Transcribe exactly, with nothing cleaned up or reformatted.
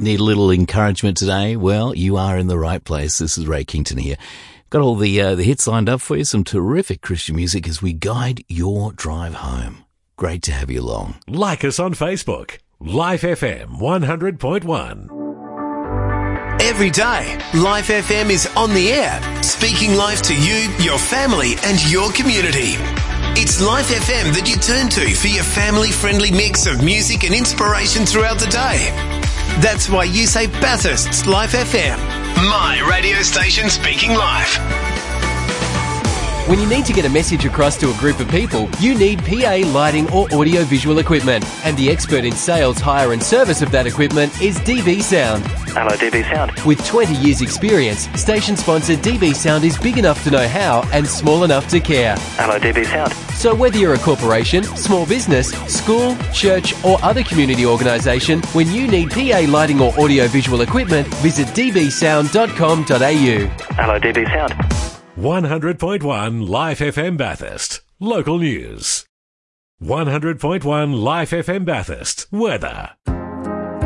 Need a little encouragement today? Well, you are in the right place. This is Ray Kington here. Got all the uh, the hits lined up for you, some terrific Christian music as we guide your drive home. Great to have you along. Like us on Facebook. Life F M one hundred point one. Every day, Life F M is on the air, speaking life to you, your family and your community. It's Life F M that you turn to for your family-friendly mix of music and inspiration throughout the day. That's why you say Bathurst's Life F M, my radio station speaking life. When you need to get a message across to a group of people, you need P A, lighting or audio-visual equipment. And the expert in sales, hire and service of that equipment is D V Sound. Hello, D V Sound. With twenty years experience, station sponsor D V Sound is big enough to know how and small enough to care. Hello, D V Sound. So whether you're a corporation, small business, school, church or other community organisation, when you need P A, lighting or audio-visual equipment, visit d v sound dot com dot a u. Hello, D V Sound. one hundred point one Life F M Bathurst. Local news. one hundred point one Life F M Bathurst. Weather.